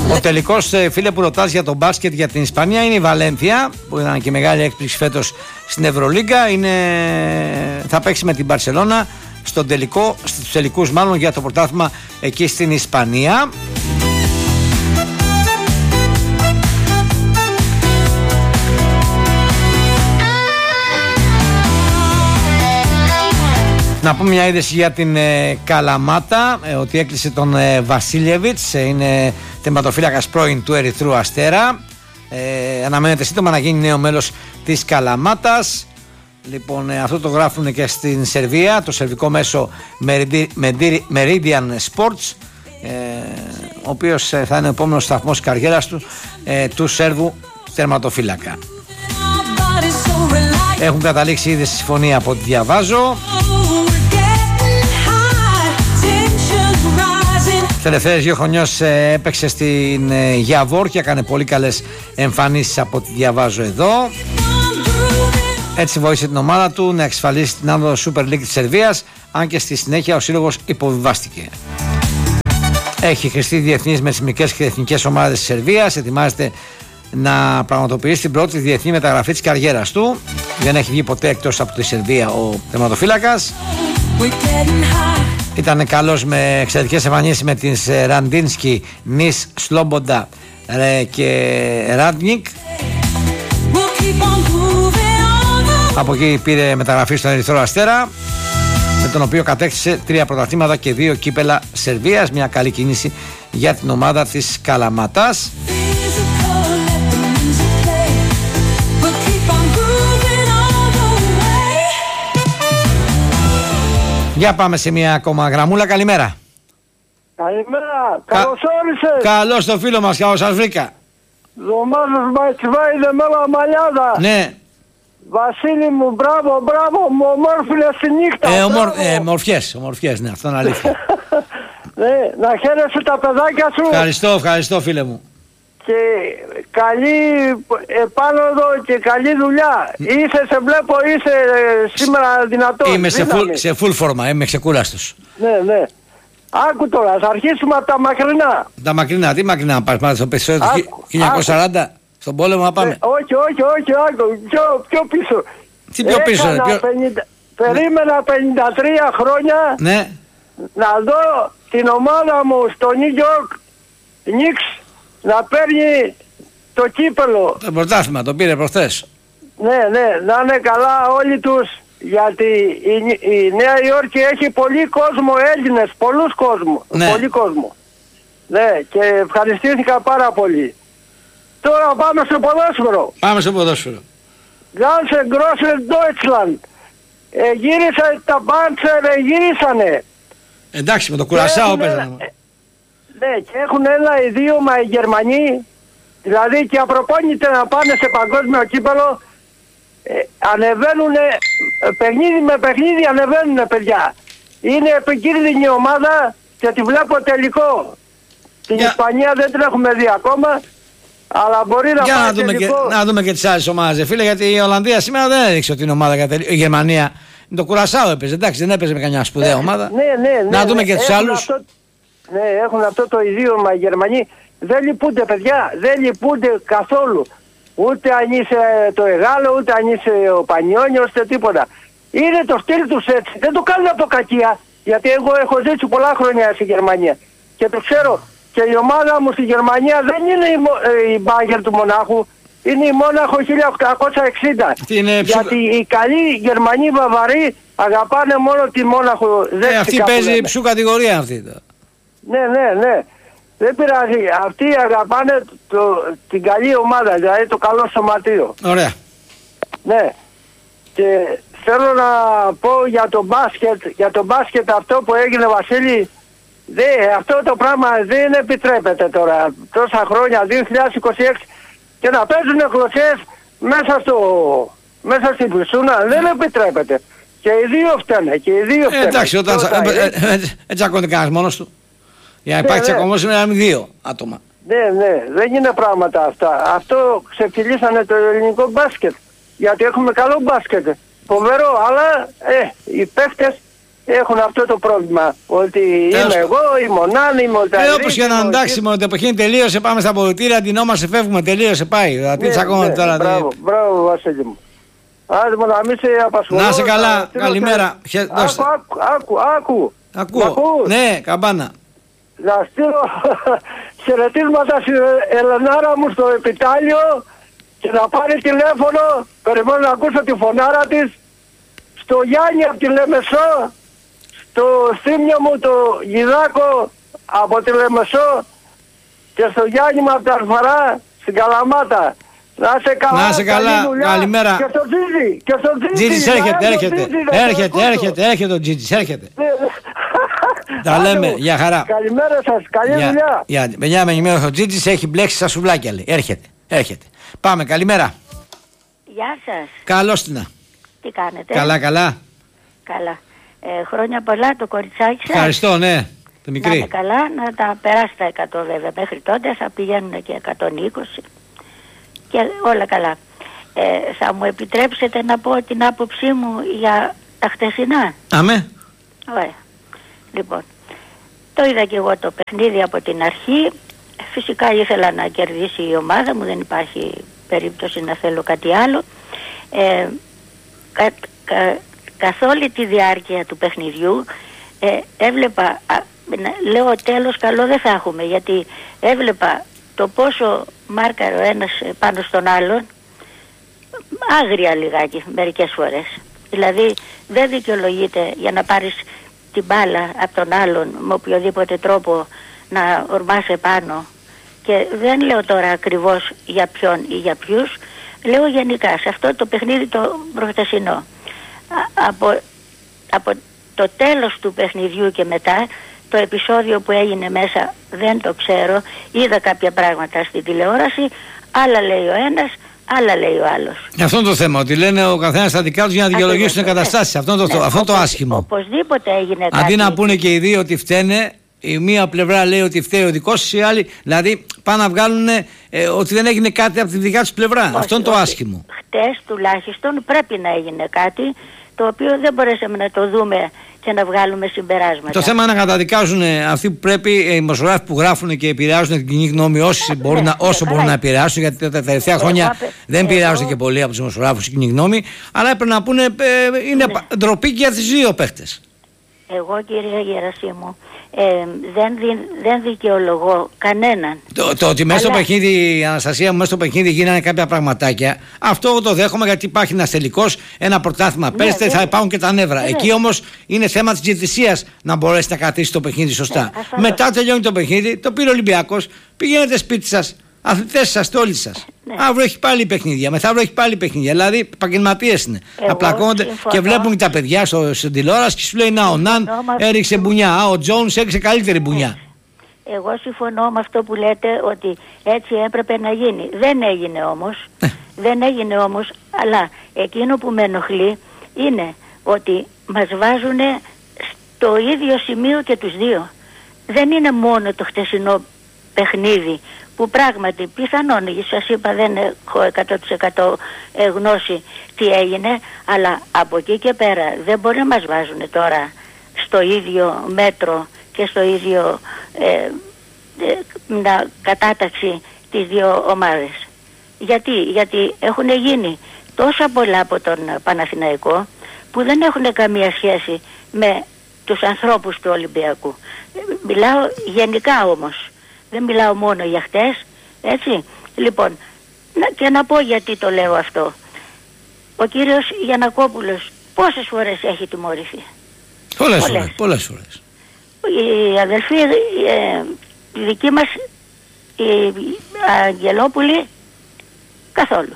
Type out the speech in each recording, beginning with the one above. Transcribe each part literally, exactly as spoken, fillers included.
Ο τελικός, φίλε, που ρωτάς για τον μπάσκετ για την Ισπανία είναι η Βαλένθια, που ήταν και μεγάλη έκπληξη φέτος στην Ευρωλίγκα. Είναι... θα παίξει με την Μπαρσελόνα στον τελικό, στους τελικούς μάλλον, για το πρωτάθλημα εκεί στην Ισπανία. Να πούμε μια είδηση για την ε, Καλαμάτα, ε, ότι έκλεισε τον ε, Βασίλιεβιτς, ε, είναι τερματοφύλακας πρώην του Ερυθρού Αστέρα. Ε, αναμένεται σύντομα να γίνει νέο μέλος της Καλαμάτας. Λοιπόν, ε, αυτό το γράφουν και στην Σερβία, το σερβικό μέσο Meridian Sports, ε, ο οποίος ε, θα είναι ο επόμενος σταθμός καριέρας του, ε, του Σέρβου τερματοφύλακα. Έχουν καταλήξει ήδη στη συμφωνία από ό,τι διαβάζω. Τελευταίες δύο χρονιές ε, έπαιξε στην ε, Γιαβόρ και έκανε πολύ καλές εμφανίσεις από ό,τι διαβάζω εδώ. Έτσι βοήθησε την ομάδα του να εξασφαλίσει την άνοδο Super League της Σερβίας, αν και στη συνέχεια ο σύλλογος υποβιβάστηκε. Έχει χρηστεί διεθνής με τις μικρές και εθνικές ομάδες της Σερβίας. Ετοιμάζεται να πραγματοποιήσει την πρώτη διεθνή μεταγραφή της καριέρας του. Δεν έχει βγει ποτέ εκτός από τη Σερβία ο τερματοφύλακας. Ήταν καλός με εξαιρετικές εμφανίσεις με τις Ραντίνσκι, Νις, Σλόμποντα και Ράντνικ. Από εκεί πήρε μεταγραφή στον Ερυθρό Αστέρα, με τον οποίο κατέκτησε τρία πρωταθλήματα και δύο κύπελα Σερβίας. Μια καλή κίνηση για την ομάδα της Καλαμάτας. Για πάμε σε μια ακόμα γραμμούλα. Καλημέρα. Καλημέρα. Κα... Καλώς όρισες. Καλώς το φίλο μας. Καλώς σας βρήκα. Δωμάζος Μπατσβάιδε Μέλα Μαλιάδα. Ναι. Βασίλη μου, μπράβο, μπράβο, μου ομόρφιλες τη νύχτα. Ε, ομορ... ε, ομορφιές, ομορφιές, ναι, αυτό είναι αλήθεια. Ναι, να χαίρεσαι τα παιδάκια σου. Ευχαριστώ, ευχαριστώ φίλε μου. Και καλή επάνωδο και καλή δουλειά. Είσαι, σε βλέπω, είσαι σήμερα δυνατός. Είμαι σε full, σε full φόρμα, είμαι ξεκούραστος. Ναι, ναι. Άκου τώρα, ας αρχίσουμε από τα μακρινά. Τα μακρινά, τι μακρινά να πάρεις, πάμε στο πεσό του χίλια εννιακόσια σαράντα, στον πόλεμο να πάμε. Ε, όχι, όχι, όχι, άκου, πιο, πιο πίσω. Τι πιο πίσω, ρε, πιο... πενήντα, περίμενα πενήντα τρία χρόνια, ναι, να δω την ομάδα μου στο New York Knicks να παίρνει το κύπελο. Το πρωτάθλημα, το πήρε προχθές. Ναι, ναι, να είναι καλά όλοι τους, γιατί η, η Νέα Υόρκη έχει πολύ κόσμο, Έλληνες, πολλούς κόσμο, ναι. πολύ κόσμο. Ναι, και ευχαριστήθηκα πάρα πολύ. Τώρα πάμε στο ποδόσφαιρο. Πάμε στο ποδόσφαιρο. Ganze große Deutschland. Ε, γύρισε τα Μπάντσερ, ε, γύρισανε. Εντάξει, με το Κουρασάο παίζανε. Ναι, και έχουν ένα ιδίωμα οι Γερμανοί, δηλαδή και απροπόνητε να πάνε σε παγκόσμιο κύπελο, ε, ανεβαίνουν παιχνίδι με παιχνίδι, ανεβαίνουν παιδιά. Είναι επικίνδυνη ομάδα και τη βλέπω τελικό. Την yeah. Ισπανία δεν την έχουμε δει ακόμα, αλλά μπορεί να Για πάει να δούμε, τελικό. Και, να δούμε και τις άλλες ομάδες, φίλε, γιατί η Ολλανδία σήμερα δεν έδειξε ότι είναι ομάδα κατελ... η Γερμανία με το Κουρασάο έπαιζε, εντάξει, δεν έπαιζε με καμιά σπουδαία ομάδα. Ναι, ναι, ναι, να δούμε ναι, και τους άλλους. Αυτό, ναι, έχουν αυτό το ιδίωμα οι Γερμανοί. Δεν λυπούνται παιδιά, δεν λυπούνται καθόλου. Ούτε αν είσαι το Εγάλο, ούτε αν είσαι ο Πανιόνιος, ούτε τίποτα. Είναι το στυλ τους έτσι. Δεν το κάνουν από κακία. Γιατί εγώ έχω ζήσει πολλά χρόνια στη Γερμανία. Και το ξέρω. Και η ομάδα μου στη Γερμανία δεν είναι η, η Bayern του Μονάχου. Είναι η Μόναχο χίλια οκτακόσια εξήντα. Είναι ψου... Γιατί οι καλοί Γερμανοί Βαβαροί αγαπάνε μόνο τη Μόναχο. Ε, αυτή παίζει ψου κατηγορία αυτή. Το. Ναι, ναι, ναι. Δεν πειράζει. Αυτοί αγαπάνε το, την καλή ομάδα, δηλαδή το καλό σωματείο. Ωραία. Ναι. Και θέλω να πω για το μπάσκετ, για το μπάσκετ αυτό που έγινε, Βασίλη, δε, αυτό το πράγμα δεν επιτρέπεται τώρα. Τόσα χρόνια, δύο χιλιάδες είκοσι έξι, και να παίζουν γλωσσές μέσα, στο, μέσα στην πισούνα, δεν επιτρέπεται. Και οι δύο φταίνε, και οι δύο φταίνε. Ε, εντάξει, όταν δεν τσακώνει κανένας μόνος του. Για να υπάρχει τσακωμός είναι με δύο άτομα. Ναι, ναι, δεν είναι πράγματα αυτά. Αυτό ξεφτυλίσανε το ελληνικό μπάσκετ. Γιατί έχουμε καλό μπάσκετ. Φοβερό, αλλά ε, οι παίχτες έχουν αυτό το πρόβλημα. Ότι Τέλος. είμαι εγώ, η Μονάν, είμαι ο Ταϊρής. Ε, όπως και να εντάξει, μόνο το εποχή τελείωσε, πάμε στα αποδυτήρια, αντινόμαστε, φεύγουμε, τελείωσε, πάει. Δηλαδή, Ναι, τσακώνουμε ναι, τώρα. μπράβο, μπράβο Βασίλη μου. Άντε μου να μην σε απασχολώ. Να είσαι καλά, να στείλω καλημέρα. και- Χε- Άκου, δώστε. άκου, άκου, άκου. Μ' Ακούω. ακούς? Ναι, καμπάνα. Να στείλω χαιρετίσματα στην Ελενάρα μου στο επιτάλιο και να πάρει τηλέφωνο, περιμένω να ακούσω τη φωνάρα της, στο Γιάννη από τη Λεμεσό, στο Θύμιο μου το Γιδάκο από τη Λεμεσό και στο Γιάννη μου από τα Αρφαρά στην Καλαμάτα. Να είσαι καλά, Να είσαι καλά, καλή δουλειά. καλημέρα. Και στο Τζίτζι, και στο Τζίτζι. Τζίτζης να έρχεται, έρθει ο έρχεται. Τζίτζι να το Έρχεται, ακούσω. έρχεται, έρχεται ο Τζίτζης, έρχεται. Τα Άντε λέμε, μου. για χαρά. Καλημέρα σας, καλή δουλειά. Για παιδιά με ενημέρωσε ο Τζίτζης, έχει μπλέξει στα σουβλάκια λέει. Έρχεται, έρχεται. Πάμε, καλημέρα. Γεια σας. Καλώς την. Τι κάνετε? Καλά, καλά. Καλά. Ε, χρόνια πολλά το κοριτσάκι σας. Ευχαριστώ, ναι. Το Να μικρή. είναι καλά, να τα περάσει τα εκατό βέβαια. Μέχρι τότε θα πηγαίνουν και εκατόν είκοσι και όλα καλά. Ε, θα μου επιτρέψετε να πω την άποψή μου για τα χτεσινά? Αμέ. Ωραία. Λοιπόν, το είδα και εγώ το παιχνίδι από την αρχή. Φυσικά ήθελα να κερδίσει η ομάδα μου, δεν υπάρχει περίπτωση να θέλω κάτι άλλο. Ε, κα, κα, καθ' όλη τη διάρκεια του παιχνιδιού ε, έβλεπα, α, να- λέω τέλος καλό δεν θα έχουμε, γιατί έβλεπα το πόσο μάρκαρε ο ένας ε, πάνω στον άλλον, άγρια λιγάκι μερικές φορές. Δηλαδή δεν δικαιολογείται για να πάρεις την μπάλα από τον άλλον με οποιοδήποτε τρόπο να ορμάς επάνω. Και δεν λέω τώρα ακριβώς για ποιον ή για ποιους, λέω γενικά σε αυτό το παιχνίδι το προχτεσινό. Α- Από, από το τέλος του παιχνιδιού και μετά, το επεισόδιο που έγινε μέσα δεν το ξέρω, είδα κάποια πράγματα στην τηλεόραση, άλλα λέει ο ένας, άλλα λέει ο άλλος. Αυτό είναι το θέμα, ότι λένε ο καθένας τα δικά τους για να δικαιολογήσουν Ακριβώς, καταστάσεις. ναι. Αυτό είναι το, Ναι, αυτό είναι το οπως- άσχημο. Οπωσδήποτε έγινε κάτι. Αντί να πούνε και οι δύο ότι φταίνε, η μία πλευρά λέει ότι φταίει ο δικός της, η άλλη, δηλαδή πάνε να βγάλουν ε, ότι δεν έγινε κάτι από τη δικιά τους πλευρά. Όχι, Αυτό είναι το όχι. άσχημο. Χτες τουλάχιστον πρέπει να έγινε κάτι το οποίο δεν μπορέσαμε να το δούμε και να βγάλουμε συμπεράσματα. Το θέμα είναι να καταδικάζουν ε, αυτοί που πρέπει, ε, οι δημοσιογράφοι που γράφουν και επηρεάζουν την κοινή γνώμη όσοι Ναι, μπορούν να, ναι, όσο καλά. μπορούν να επηρεάσουν, γιατί τα τελευταία Εγώ χρόνια απε- δεν εγώ- επηρεάζονται και πολύ από τους δημοσιογράφους η κοινή γνώμη, αλλά έπρεπε να πούνε ε, είναι Ναι. πα- ντροπή και για τις δύο παίχτες. Εγώ κυρία Γερασίμου ε, δεν, δι- δεν δικαιολογώ κανέναν. Το, το ότι μέσα στο Αλλά- παιχνίδι, η Αναστασία μου, μέσα στο παιχνίδι γίνανε κάποια πραγματάκια, αυτό το δέχομαι γιατί υπάρχει ένα τελικό, ένα πρωτάθλημα. Ναι, Πέρυσι θα βέβαια. υπάρχουν και τα νεύρα. Βέβαια. Εκεί όμως είναι θέμα της διαιτησίας να μπορέσει να κρατήσει το παιχνίδι σωστά. Ναι, ασφαλώς. Μετά τελειώνει το παιχνίδι, το πήρε ο Ολυμπιακός, πηγαίνετε σπίτι σας, αθλητές σας, όλοι σας. Ναι. Αύριο έχει πάλι παιχνίδια, μεθαύριο έχει πάλι παιχνίδια. Δηλαδή επαγγελματίες είναι. Εγώ Απλακώνονται συμφωνώ. και βλέπουν και τα παιδιά στο, στην τηλεόραση και σου λέει να ο Ναν Συμφωνώ με αυτό έριξε που- μπουνιά, α, ο Τζόουνς έριξε καλύτερη μπουνιά. Εγώ συμφωνώ με αυτό που λέτε ότι έτσι έπρεπε να γίνει. Δεν έγινε όμως. Ε. Δεν έγινε όμως, αλλά εκείνο που με ενοχλεί είναι ότι μας βάζουν στο ίδιο σημείο και τους δύο. Δεν είναι μόνο το χτεσινό παιχνίδι που πράγματι πιθανόν, σας είπα δεν έχω εκατό τοις εκατό γνώση τι έγινε, αλλά από εκεί και πέρα δεν μπορεί να μας βάζουν τώρα στο ίδιο μέτρο και στο ίδιο ε, ε, να κατάταξη τις δύο ομάδες. Γιατί, γιατί έχουν γίνει τόσα πολλά από τον Παναθηναϊκό που δεν έχουν καμία σχέση με τους ανθρώπους του Ολυμπιακού. Μιλάω γενικά όμως, δεν μιλάω μόνο για χτες, έτσι. Λοιπόν, να, και να πω γιατί το λέω αυτό. Ο κύριος Γιαννακόπουλος πόσες φορές έχει τιμωρηθεί? Πολλές Πολλές. φορές, πολλές φορές. Η αδελφή, ε, η δική μας, η Αγγελόπουλη, καθόλου.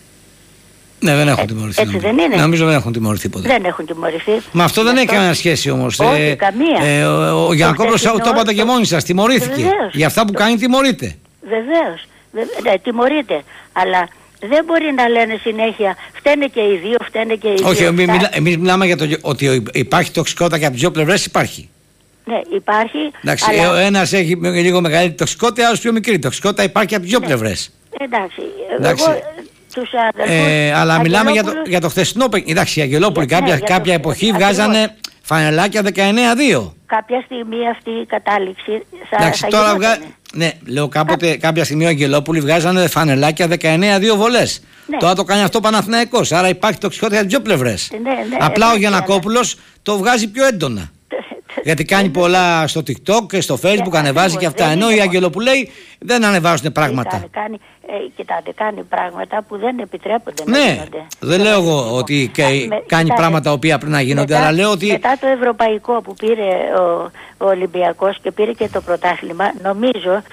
Ναι, δεν έχουν Ε, τιμωρηθεί. έτσι νομίζω. δεν είναι? Νομίζω δεν έχουν τιμωρηθεί ποτέ. Δεν έχουν τιμωρηθεί. Μα αυτό δεν Γι' έχει κανένα σχέση όμως. Όχι, καμία. Ε, ο ο Γιαννακόπουλος, το χθεσινό- είπατε και μόνοι σας, τιμωρήθηκε. Βεβαίως. Για αυτά που κάνει τιμωρείται. Βεβαίως. Βε- ναι, τιμωρείται. Αλλά δεν μπορεί να λένε συνέχεια φταίνε και οι δύο, φταίνε και οι δύο. Όχι, εμείς, Φτά- μιλά, εμείς μιλάμε για το γε- ότι υπάρχει τοξικότητα και από τις δύο πλευρές υπάρχει. Ναι, υπάρχει. Εντάξει, αλλά... ο ένας έχει με- λίγο μεγαλύτερη τοξικότητα, άλλος πιο μικρή τοξικότητα, υπάρχει και από τις δύο Ναι. πλευρές. Εντάξει, Εντάξει. εγώ τους αδελφούς... Ε, αλλά μιλάμε για το, Αγγελόπουλους- για το χθεσινό παιχνίδι. Εντάξει, οι Αγγελόπουλοι Ναι, κάποια, για το κάποια χθε- εποχή ακριβώς. βγάζανε φανελάκια δεκαεννέα δύο. Κάποια στιγμή αυτή η κατάληξη θα, Εντάξει, θα τώρα γινότανε. βγα... Ναι, λέω κάποτε, Κα... κάποια στιγμή ο Αγγελόπουλοι βγάζανε φανελάκια δεκαεννέα δύο βολές. Ναι. Τώρα το κάνει αυτό ο Παναθηναϊκός. Άρα υπάρχει τοξικότητα για τις δύο πλευρές. Ναι, ναι, Απλά ναι, ο Γιαννακόπουλος το βγάζει πιο έντονα. Γιατί κάνει πολλά στο TikTok και στο Facebook, ανεβάζει και αυτά. Ενώ οι Αγγελοπουλέοι δεν ανεβάζουν πράγματα. Κάνει, κάνει, ε, κοιτάτε, κάνει πράγματα που δεν επιτρέπονται ναι, να γίνονται. δεν λέω εγώ ότι και, με, κάνει κοιτάτε, πράγματα τα οποία πρέπει να γίνονται, μετά, αλλά λέω ότι. Μετά το ευρωπαϊκό που πήρε ο, ο Ολυμπιακός και πήρε και το πρωτάθλημα, νομίζω.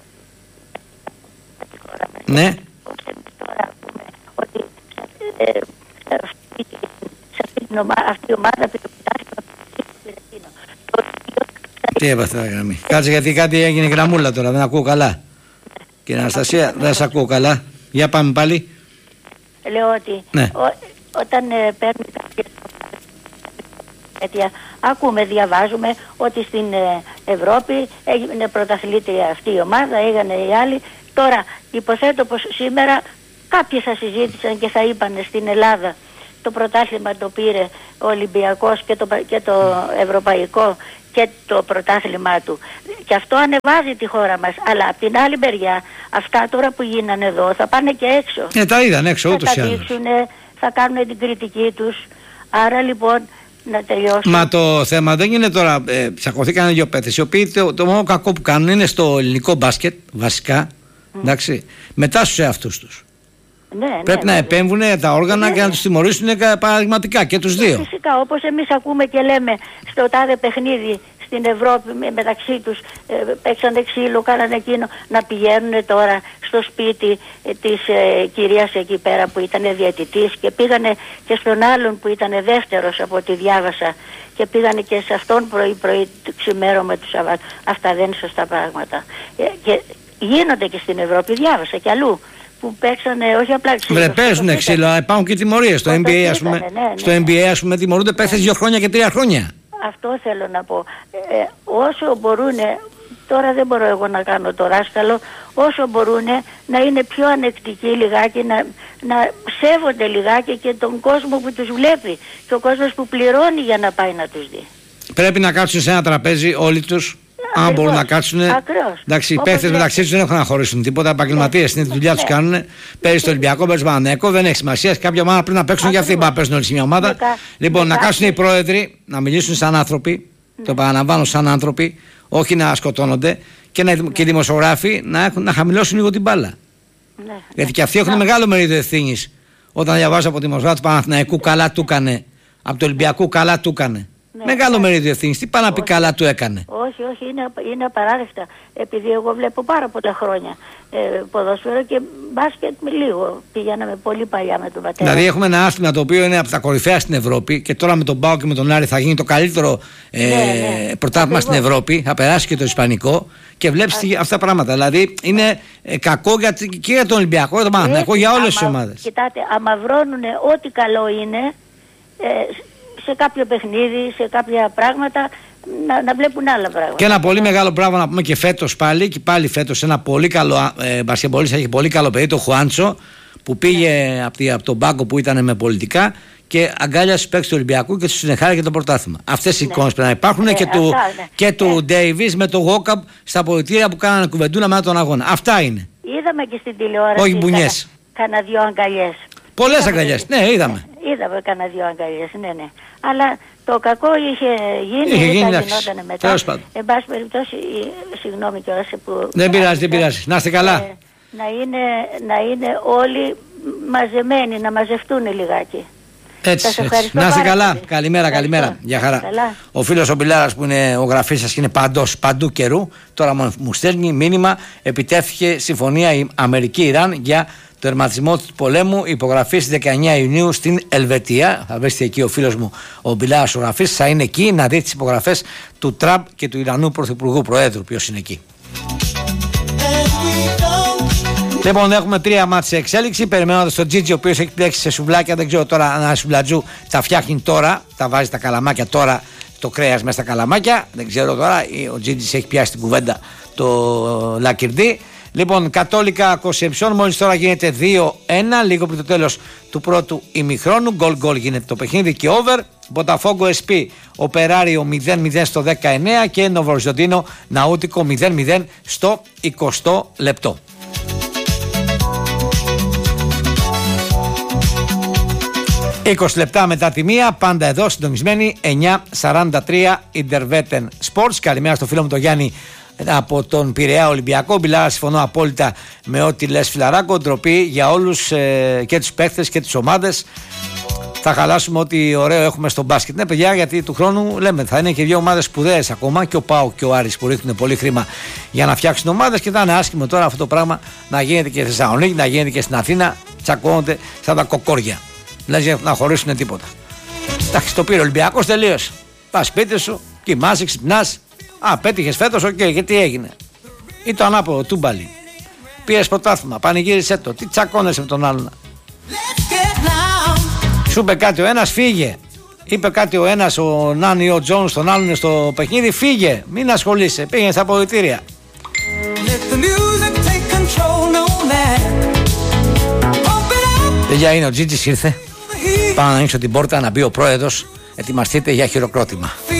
Ναι. Ότι ε, σε αυτή την ομάδα, αυτή η ομάδα πήρε το πρωτάθλημα. Τι έπαθε η γραμμή. Κάτσε γιατί κάτι έγινε γραμμούλα τώρα, δεν ακούω καλά. Κύριε Αναστασία, δεν σας ακούω καλά. Για πάμε πάλι. Λέω ότι ναι. ο, όταν ε, παίρνει κάποιες αίτια, ακούμε, διαβάζουμε ότι στην ε, Ευρώπη έγινε πρωταθλήτρια αυτή η ομάδα, έγινε οι άλλοι. Τώρα υποθέτω πως σήμερα κάποιοι θα συζήτησαν και θα είπαν στην Ελλάδα το πρωτάθλημα το πήρε ο Ολυμπιακός και το, και το Ευρωπαϊκό και το πρωτάθλημά του. Και αυτό ανεβάζει τη χώρα μας. Αλλά από την άλλη μεριά, αυτά τώρα που γίνανε εδώ θα πάνε και έξω. Ε, τα είδαν έξω ούτως ή άλλως. Θα τα δείξουνε, θα κάνουν την κριτική τους. Άρα λοιπόν να τελειώσουν. Μα το θέμα δεν είναι τώρα, ε, ψαχωθήκαν δύο παίκτες, οι οποίοι το, το μόνο κακό που κάνουν είναι στο ελληνικό μπάσκετ, βασικά, mm. εντάξει, μετά στους εαυτούς τους. Ναι, πρέπει ναι, να ναι, επέμβουν τα όργανα ναι, και να τους τιμωρήσουν παραδειγματικά και τους δύο. Φυσικά, όπως εμείς ακούμε και λέμε στο τάδε παιχνίδι στην Ευρώπη μεταξύ τους ε, παίξανε ξύλο, κάνανε εκείνο, να πηγαίνουν τώρα στο σπίτι ε, της ε, κυρίας εκεί πέρα που ήταν διαιτητής και πήγανε και στον άλλον που ήταν δεύτερος από ό,τι διάβασα και πήγανε και σε αυτόν πρωί-πρωί ξημέρωμα του Σαββάτου. Αυτά δεν είναι σωστά πράγματα. Ε, και γίνονται και στην Ευρώπη, διάβασα και αλλού. Που παίξανε όχι απλά ξύλο. Βρε, παίζουν ξύλο, αλλά υπάρχουν και τιμωρίες. Στο N B A, ας πούμε, ναι, ναι. στο N B A, ας πούμε, τιμωρούνται παίχτες δύο χρόνια και τρία χρόνια. Αυτό θέλω να πω. Ε, όσο μπορούν, τώρα δεν μπορώ εγώ να κάνω το δάσκαλο, όσο μπορούν να είναι πιο ανεκτικοί λιγάκι, να, να σέβονται λιγάκι και τον κόσμο που τους βλέπει και ο κόσμος που πληρώνει για να πάει να τους δει. Πρέπει να κάτσουν σε ένα τραπέζι όλοι τους. Αν μπορούν να κάτσουν. Εντάξει, οι παίχτες μεταξύ τους δεν έχουν να χωρίσουν τίποτα. Επαγγελματίες είναι, τη δουλειά τους κάνουν. Παίζει στο Ολυμπιακό, παίζει στο Παναθηναϊκό, δεν έχει σημασία. Κάποια ομάδα πρέπει να παίξουν και αυτοί. Πάνε παίζουν όλοι σε μια ομάδα. Δεκα, λοιπόν, δεκα, να κάτσουν οι πρόεδροι, να μιλήσουν σαν άνθρωποι. Ναι. Το επαναλαμβάνω, σαν άνθρωποι, όχι να σκοτώνονται. Και, να, και οι δημοσιογράφοι να, έχουν, να χαμηλώσουν λίγο την μπάλα. Ναι. Γιατί και αυτοί έχουν ναι. μεγάλο μερίδιο ευθύνης. Όταν διαβάζω από τη δημοσιογράφη του Παναθηναϊκού, καλά του έκανε. Από του Ολυμπιακού, καλά του έκανε. Ναι, μεγάλο ναι. μερίδιο ευθύνης. Τι πάει να πει καλά του έκανε. Όχι, όχι, είναι, είναι απαράδεκτα. Επειδή εγώ βλέπω πάρα πολλά χρόνια ε, ποδόσφαιρο και μπάσκετ με λίγο. Πηγαίναμε πολύ παλιά με τον πατέρα. Δηλαδή έχουμε ένα άθλημα το οποίο είναι από τα κορυφαία στην Ευρώπη και τώρα με τον Πάο και με τον Άρη θα γίνει το καλύτερο ε, ναι, ναι. πρωτάθλημα στην Ευρώπη. Θα περάσει και το Ισπανικό και βλέπεις Α... αυτά τα πράγματα. Δηλαδή είναι ε, κακό για, και για τον Ολυμπιακό, για τον Παναθηναϊκό, για όλες τις ομάδες. Κοιτάτε, αμαυρώνουν ό,τι καλό είναι. Ε, σε κάποιο παιχνίδι, σε κάποια πράγματα, να, να βλέπουν άλλα πράγματα. Και ένα πολύ μεγάλο πράγμα να πούμε και φέτος πάλι, και πάλι φέτος ένα πολύ καλό ε, μπασκετμπολίστα, έχει πολύ καλό παιδί, το Χουάντσο, που πήγε από, τη, από τον πάγκο που ήταν με πολιτικά και αγκάλιασε τους παίκτες του Ολυμπιακού και τους συνεχάρει και το πρωτάθλημα. Αυτές οι ναι. εικόνες πρέπει να υπάρχουν ναι, και του, ναι. και του Ντέιβις ναι. με το Γόκαμπ στα πολιτήρια που κάνανε κουβεντούλα μετά τον αγώνα. Αυτά είναι. Είδαμε και στην τηλεόραση. Όχι μπουνιές. Κάνα δυο αγκαλιές. Πολλές αγκαλιές, ναι, είδαμε. Ναι, είδαμε κανένα δυο αγκαλιές, ναι, ναι. Αλλά το κακό είχε γίνει, είχε γίνει θα γινόταν μετά. Εν πάση περιπτώσει, συγγνώμη κιόλας που... Δεν πειράζει, δεν πειράζει. Να είστε καλά. Ε, να, είναι, να είναι όλοι μαζεμένοι, να μαζευτούν λιγάκι. Έτσι, έτσι. Να είστε καλά. Πολύ. Καλημέρα, καλημέρα. Γεια χαρά. Καλά. Ο φίλος ο Μπιλάρας που είναι ο γραφής σας και είναι παντός, παντού καιρού, τώρα μου στέλνει μήνυμα, επιτεύχθηκε συμφωνία η Αμερική-Ιράν για το τερματισμό του πολέμου, υπογραφή στις δεκαεννέα Ιουνίου στην Ελβετία. Θα βρεστε εκεί ο φίλος μου ο Μπιλάρας ο γραφής, θα είναι εκεί να δει τις υπογραφές του Τραμπ και του Ιρανού Πρωθυπουργού Προέδρου, ποιος είναι εκεί. Λοιπόν, έχουμε τρία μάτς σε εξέλιξη. Περιμένοντας τον Τζίτζι, ο οποίος έχει πλέξει σε σουβλάκια. Δεν ξέρω τώρα αν ένα σουβλατζού τα φτιάχνει τώρα. Τα βάζει τα καλαμάκια τώρα, το κρέας μέσα στα καλαμάκια. Δεν ξέρω τώρα. Ο Τζίτζι έχει πιάσει την κουβέντα το Λακυρντή. Λοιπόν, Κατόλικα Κοσεψιών, μόλις τώρα γίνεται δύο ένα, λίγο πριν το τέλος του πρώτου ημιχρόνου. Γκολ γκολ γίνεται το παιχνίδι και over. Μποταφόγκο ες πι Οπεράριο μηδέν μηδέν στο δεκαεννέα και Νοβοριζοντίνο Ναούτικο μηδέν μηδέν στο εικοστό λεπτό. είκοσι λεπτά μετά τη μία, πάντα εδώ συντονισμένοι, εννιά σαράντα τρία Interveten Sports. Καλημέρα στο φίλο μου τον Γιάννη από τον Πειραιά Ολυμπιακό. Μπιλάρα, συμφωνώ απόλυτα με ό,τι λες φιλαράκο. Ντροπή για όλους ε, και τους παίχτες και τις ομάδες. Θα χαλάσουμε ό,τι ωραίο έχουμε στο μπάσκετ. Ναι, παιδιά, γιατί του χρόνου λέμε θα είναι και δύο ομάδες σπουδαίες ακόμα, και ο ΠΑΟΚ και ο Άρης που ρίχνουν πολύ χρήμα για να φτιάξουν ομάδες, και θα είναι άσχημο τώρα αυτό το πράγμα να γίνεται και στη Θεσσαλονίκη, να γίνεται και στην Αθήνα. Τσακώνονται σαν τα κοκόρια. Δηλαδή να χωρίσουν τίποτα. Εντάξει, το πήρε ο Ολυμπιακός, τελείωσε. Πας σπίτι σου, κοιμάσαι, ξυπνάς. Α, πέτυχες φέτος, οκ, okay, γιατί έγινε. Ή το ανάποδο, τούμπαλι. Πήρες πρωτάθλημα, πανηγύρισέ το. Τι τσακώνεσαι με τον άλλον. Σου είπε κάτι ο ένας, φύγε. Είπε κάτι ο ένας, ο Νάν ή ο Τζον στον άλλον στο παιχνίδι, φύγε. Μην ασχολείσαι, πήγαινε στα αποδυτήρια. Παιδιά, είναι ο Τζίτζης, ήρθε. Πάω να ανοίξω την πόρτα να μπει ο πρόεδρος. Ετοιμαστείτε για χειροκρότημα.